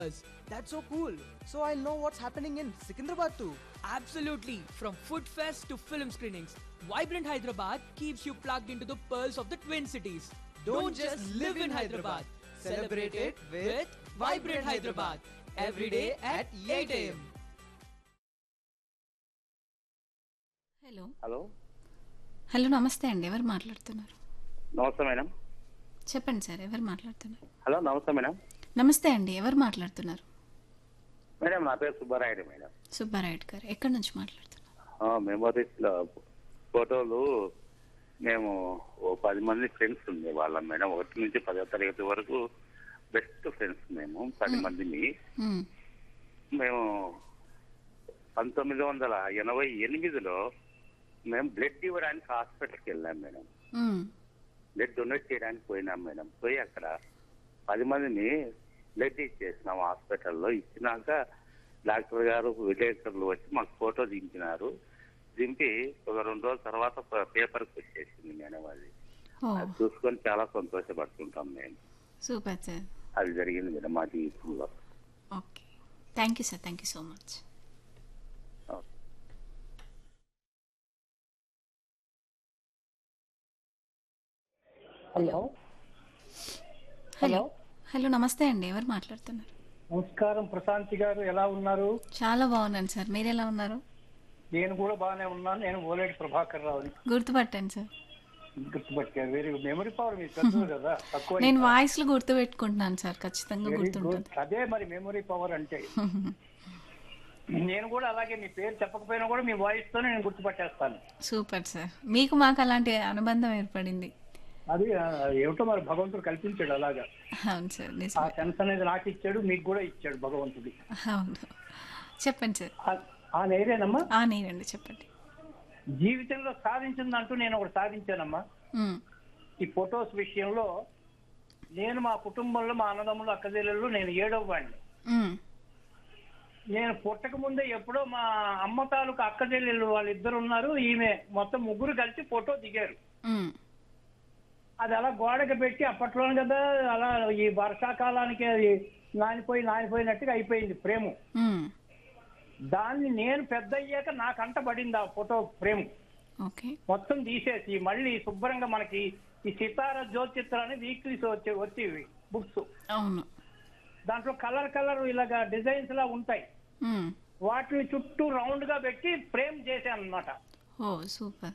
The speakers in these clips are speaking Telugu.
That's so cool. So I'll know what's happening in Secunderabad too. Absolutely. From food fest to film screenings, Vibrant Hyderabad keeps you plugged into the pearls of the Twin Cities. Don't just live in Hyderabad. Celebrate it with Vibrant Hyderabad. Every day at 8 a.m. Hello hello hello నమస్తే అండి ఎవరు మాట్లాడుతున్నారు నమస్తే మేడం. చెప్పండి సార్ ఎవరు మాట్లాడుతున్నారు హలో నమస్తే మేడం. నమస్తే అండి ఎవరు మాట్లాడుతున్నారు మేడం నా పేరు సుబ్బారాయుడు మేడం. సుబ్బారాయుడు గారు ఎక్కడి నుంచి మాట్లాడుతున్నారు మెమోరీస్ లో ఫోటోలు మేము ఓ 10 మంది ఫ్రెండ్స్ ఉండే వాళ్ళం మేడం. 1 నుంచి 10వ తరగతి వరకు బెస్ట్ ఫ్రెండ్స్ మేము 10 మందిని. మ్మ్. మేము 1988లో మేము బ్లడ్ ఇవ్వడానికి హాస్పిటల్కి వెళ్ళాం మేడం. మ్మ్. బ్లడ్ డొనేట్ చేయడానికి పోయినాం మేడం. పోయి అక్కడ 10 మందిని బ్లడ్ ఇచ్చేసినాం హాస్పిటల్లో. ఇచ్చినాక డాక్టర్ గారు విలేకరులు వచ్చి మాకు ఫోటో దింపినారు. దింపి ఒక 2 రోజుల తర్వాత పేపర్కి వచ్చేసింది మేడం. అది ఓ అది చూసుకొని చాలా సంతోషపడుతుంటాం మేము. సూపర్ సార్ అది జరిగింది మేడం మా జీవితంలో. Okay thank you sir thank you so much hello hello hello నమస్తే అండి ఎవరు మాట్లాడుతున్నారు నమస్కారం ప్రశాంతి గారు, ఎలా ఉన్నారు? చాలా బాగున్నాను సార్ మీరు ఎలా ఉన్నారు నేను కూడా బాగానే ఉన్నాను. నేను Oleti Prabhakar రావుని. గుర్తుపట్టాను sir గుర్తుపట్టారు. Very memory power మీకు పెద్దది కదా, తక్కువ. నేను వాయిస్లో గుర్తుపెట్టుకుంటున్నాను సార్ ఖచ్చితంగా వెరీ గుడ్. గుర్తుంటుంది అదే మరి మెమరీ పవర్ అంటే. నేను కూడా అలాగే మీ పేరు చెప్పకపోయినా కూడా మీ వాయిస్ తోనే నేను గుర్తుపట్టేస్తాను. సూపర్ సార్ మీకు మాకు అలాంటి అనుబంధం ఏర్పడింది అది ఏమిటో మరి భగవంతుడు కల్పించాడు అలాగా. అవును సార్ ఆ నిజమే సెన్స్ అనేది నాకు ఇచ్చాడు, మీకు కూడా ఇచ్చాడు భగవంతుడి. అవును చెప్పండి సార్ ఆ నేరేనమ్మా. నేనండి చెప్పండి జీవితంలో సాధించిందంటూ నేను ఒకటి సాధించానమ్మా. మ్మ్. ఈ ఫొటోస్ విషయంలో నేను మా కుటుంబంలో మా అన్నదమ్ములు అక్కచెల్లెళ్ళు నేను 7వ వాడిని. మ్మ్. నేను పుట్టక ముందే ఎప్పుడో మా అమ్మ తాలూకు అక్కచెల్లెళ్ళు వాళ్ళిద్దరు ఉన్నారు, ఈమె మొత్తం 3 కలిసి ఫోటో దిగారు. మ్మ్. అది అలా గోడకి పెట్టి అప్పట్లోనే కదా అలా ఈ వర్షాకాలానికి అది నానిపోయినట్టుగా అయిపోయింది ప్రేమ. మ్మ్. దాన్ని నేను పెద్ద అయ్యాక నా కంట పడింది ఆ ఫోటో ప్రేమ. ఓకే మొత్తం తీసేసి మళ్ళీ శుభ్రంగా మనకి ఈ సితార జ్యోతిచిత్రాన్ని వీక్లీస్ వచ్చేవి బుక్స్. అవును దాంట్లో కలర్ ఇలాగా డిజైన్స్ లా ఉంటాయి. మ్మ్. వాటిని చుట్టూ రౌండ్ గా పెట్టి ఫ్రేమ్ చేశాను అనమాట. ఓ సూపర్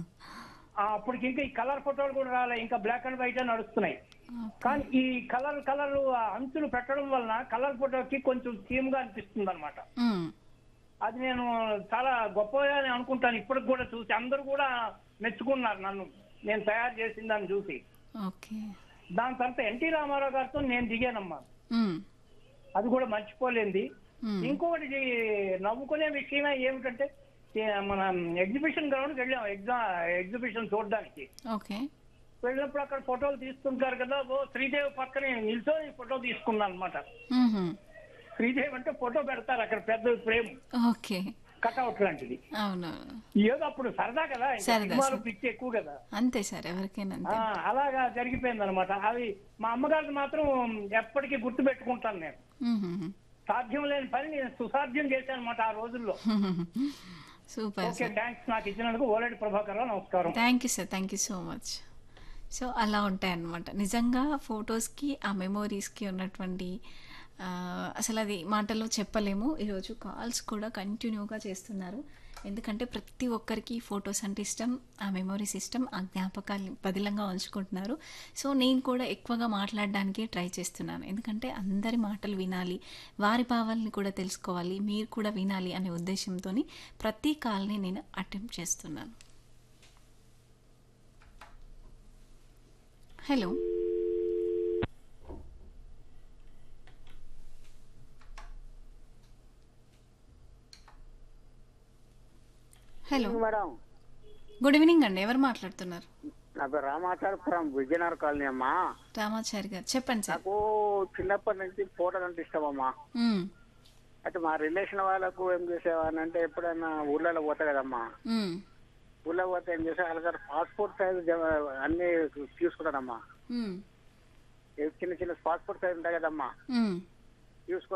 అప్పటికి ఇంకా ఈ కలర్ ఫోటోలు కూడా రాలే, ఇంకా బ్లాక్ అండ్ వైట్ నడుస్తున్నాయి. కానీ ఈ కలర్ అంచులు పెట్టడం వలన కలర్ ఫోటోకి కొంచెం థీమ్ గా అనిపిస్తుంది అనమాట. మ్మ్. అది నేను చాలా గొప్పగా అనుకుంటాను. ఇప్పటికి కూడా చూసి అందరూ కూడా మెచ్చుకున్నారు నన్ను, నేను తయారు చేసిన దాన్ని చూసి. ఓకే దాని తర్వాత ఎన్టీ రామారావు గారితో నేను దిగానమ్మా. మ్మ్. అది కూడా మర్చిపోలేంది. మ్మ్. ఇంకొకటి నవ్వుకునే విషయమే ఏమిటంటే మన ఎగ్జిబిషన్ గ్రౌండ్కి వెళ్ళాం ఎగ్జిబిషన్ చూడడానికి. ఓకే వెళ్ళినప్పుడు అక్కడ ఫోటోలు తీసుకుంటారు కదా, శ్రీదేవి పక్కనే నిల్చొని ఫోటో తీసుకున్నాను అనమాట. మ్మ్. శ్రీదేవి అంటే ఫోటో పెడతారు అక్కడ పెద్ద ఫ్రేమ్ ఓకే కట్అవుట్ లాంటిది. అవును ఏదో అప్పుడు సరదా కదా, ఇంకా సరదా, సినిమాలు సరదా. పిచ్చి ఎక్కువ కదా. అంతే సార్ ఎవరికైనా అంతే అలాగా జరిగిపోయింది అనమాట. అవి మా అమ్మగారికి మాత్రం ఎప్పటికీ గుర్తు పెట్టుకుంటాను నేను. మ్మ్. సాధ్యం లేని పని నేను సుసాధ్యం చేశాను అనమాట ఆ రోజుల్లో. సూపర్ ఓకే సార్ థ్యాంక్స్ నాకు ఇచ్చినందుకు. ఓలేటి ప్రభాకర్ రావు, నమస్కారం. Thank you sir thank you so much. So అలా ఉంటాయన్నమాట నిజంగా ఫొటోస్కి ఆ మెమోరీస్కి ఉన్నటువంటి అసలు అది మాటల్లో చెప్పలేము. ఈరోజు కాల్స్ కూడా కంటిన్యూగా చేస్తున్నారు, ఎందుకంటే ప్రతి ఒక్కరికి ఫొటోస్ అంటే ఇష్టం, ఆ మెమోరీస్ ఇష్టం, ఆ జ్ఞాపకాలు పదిలంగా ఉంచుకుంటున్నారు. సో నేను కూడా ఎక్కువగా మాట్లాడడానికి ట్రై చేస్తున్నాను, ఎందుకంటే అందరి మాటలు వినాలి, వారి భావాలని కూడా తెలుసుకోవాలి, మీరు కూడా వినాలి అనే ఉద్దేశంతో ప్రతి కాల్ని నేను అటెంప్ట్ చేస్తున్నాను. Hello hello madam, good evening అండి ఎవరు మాట్లాడుతున్నారు నా పేరు రామాచారి ఫ్రమ్ విజయనగర్ కాలనీ అమ్మా. రామాచారి గారు చెప్పండి సార్. నాకు చిన్నప్పటి నుంచి ఫోటోలు అంటే ఇష్టం అమ్మా. మ్మ్. అయితే మా రిలేషన్ వాళ్ళకు ఏం చేసేవాడిని అంటే ఎప్పుడైనా ఊళ్ళలో పోతా కదమ్మా, మ్మ్. ఊళ్ళో పోతే ఏం చేసే వాళ్ళ దగ్గర పాస్పోర్ట్ సైజ్ అన్ని తీసుకుంటానమ్మా. మ్మ్. చిన్న చిన్న పాస్పోర్ట్ సైజ్ ఉంటాయి కదమ్మా, మ్మ్. చూసుకొని